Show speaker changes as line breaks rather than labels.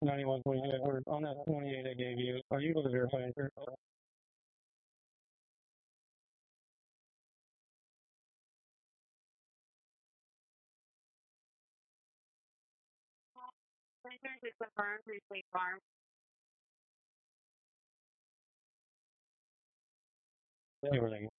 91.8, or on that 28 I gave you, are you able to verify it?
Please confirm, please State Farm.
Everything.